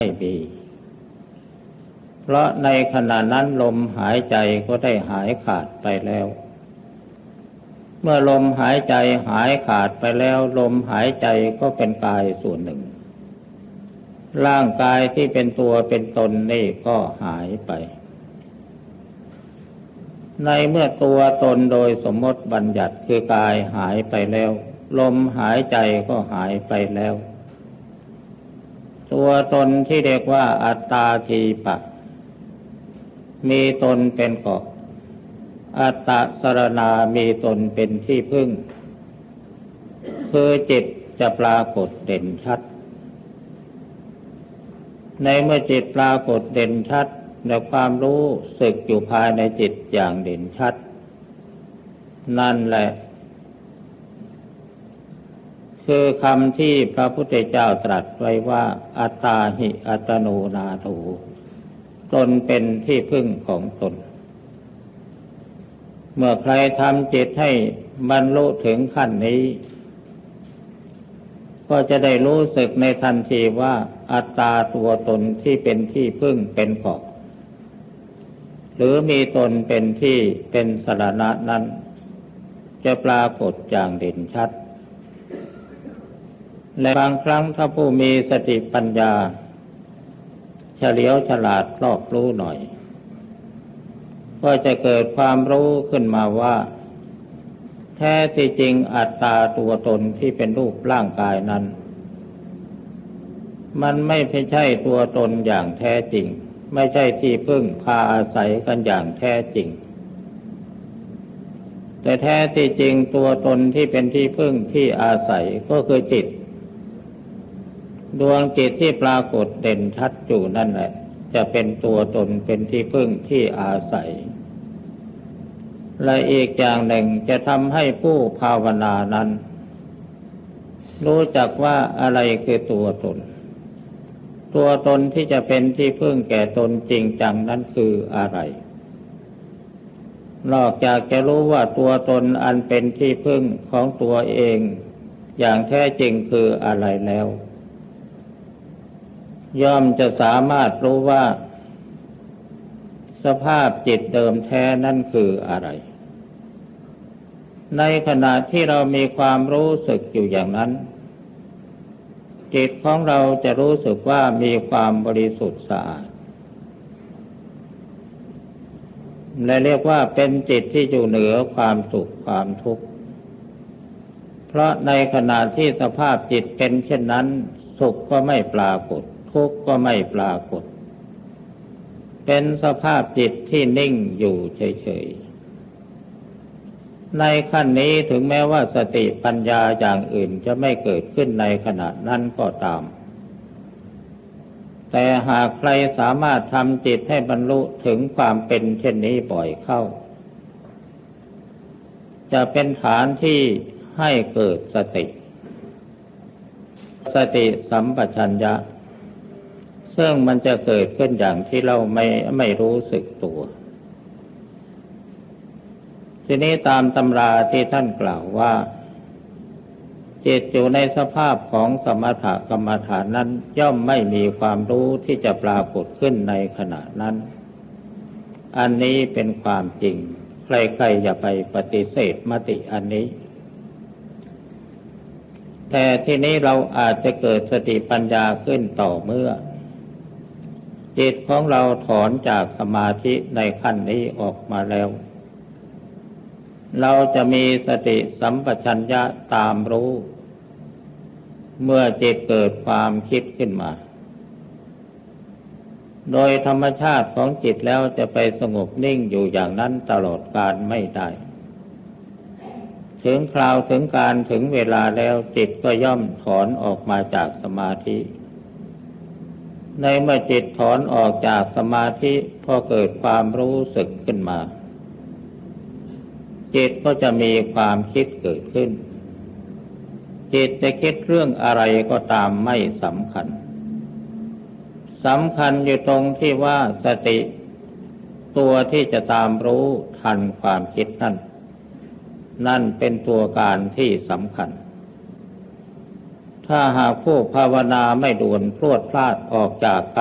ไม่มีเพราะในขณะนั้นลมหายใจก็ได้หายขาดไปแล้วเมื่อลมหายใจหายขาดไปแล้วลมหายใจก็เป็นกายส่วนหนึ่งร่างกายที่เป็นตัวเป็นตนนี่ก็หายไปในเมื่อตัวตนโดยสมมติบัญญัติคือกายหายไปแล้วลมหายใจก็หายไปแล้วตัวตนที่เรียกว่าอัตตาทีปะมีตนเป็นเกาะอัตตสรณามีตนเป็นที่พึ่งคือจิตจะปรากฏเด่นชัดในเมื่อจิตปรากฏเด่นชัดในความรู้สึกอยู่ภายในจิตอย่างเด่นชัดนั่นแหละคือคำที่พระพุทธเจ้าตรัสไว้ว่าอัตตาหิอัตโนนาโถตนเป็นที่พึ่งของตนเมื่อใครทำจิตให้บรรลุถึงขั้นนี้ก็จะได้รู้สึกในทันทีว่าอัตตาตัวตนที่เป็นที่พึ่งเป็นเกาะหรือมีตนเป็นที่เป็นสรณะนั้นจะปรากฏอย่างเด่นชัดและบางครั้งถ้าผู้มีสติปัญญาเฉลียวฉลาดรอบรู้หน่อยก็จะเกิดความรู้ขึ้นมาว่าแท้ที่จริงอัตตาตัวตนที่เป็นรูปร่างกายนั้นมันไม่ใช่ตัวตนอย่างแท้จริงไม่ใช่ที่พึ่งพาอาศัยกันอย่างแท้จริงแต่แท้ที่จริงตัวตนที่เป็นที่พึ่งที่อาศัยก็คือจิตดวงจิตที่ปรากฏเด่นชัดอยู่นั่นแหละจะเป็นตัวตนเป็นที่พึ่งที่อาศัยและอีกอย่างหนึ่งจะทำให้ผู้ภาวนานั้นรู้จักว่าอะไรคือตัวตนตัวตนที่จะเป็นที่พึ่งแก่ตนจริงจังนั้นคืออะไรนอกจากจะรู้ว่าตัวตนอันเป็นที่พึ่งของตัวเองอย่างแท้จริงคืออะไรแล้วย่อมจะสามารถรู้ว่าสภาพจิตเดิมแท้นั่นคืออะไรในขณะที่เรามีความรู้สึกอยู่อย่างนั้นจิตของเราจะรู้สึกว่ามีความบริสุทธิ์สะอาดและเรียกว่าเป็นจิตที่อยู่เหนือความสุขความทุกข์เพราะในขณะที่สภาพจิตเป็นเช่นนั้นสุขก็ไม่ปรากฏทุกข์ก็ไม่ปรากฏเป็นสภาพจิตที่นิ่งอยู่เฉยๆในขั้นนี้ถึงแม้ว่าสติปัญญาอย่างอื่นจะไม่เกิดขึ้นในขณะนั้นก็ตามแต่หากใครสามารถทำจิตให้บรรลุถึงความเป็นเช่นนี้บ่อยเข้าจะเป็นฐานที่ให้เกิดสติสัมปชัญญะซึ่งมันจะเกิดขึ้นอย่างที่เราไม่รู้สึกตัวทีนี้ตามตำราที่ท่านกล่าวว่าจิตอยู่ในสภาพของสมถกรรมฐานนั้นย่อมไม่มีความรู้ที่จะปรากฏขึ้นในขณะนั้นอันนี้เป็นความจริงใครๆอย่าไปปฏิเสธมติอันนี้แต่ทีนี้เราอาจจะเกิดสติปัญญาขึ้นต่อเมื่อจิตของเราถอนจากสมาธิในขั้นนี้ออกมาแล้วเราจะมีสติสัมปชัญญะตามรู้เมื่อจิตเกิดความคิดขึ้นมาโดยธรรมชาติของจิตแล้วจะไปสงบนิ่งอยู่อย่างนั้นตลอดกาลไม่ได้ถึงคราวถึงการถึงเวลาแล้วจิตก็ย่อมถอนออกมาจากสมาธิในเมื่อจิตถอนออกจากสมาธิพอเกิดความรู้สึกขึ้นมาจิตก็จะมีความคิดเกิดขึ้นจิตจะคิดเรื่องอะไรก็ตามไม่สำคัญอยู่ตรงที่ว่าสติตัวที่จะตามรู้ทันความคิดนั่นเป็นตัวการที่สำคัญถ้าหากผู้ภาวนาไม่ด่วนพรวดพลาดออกจาก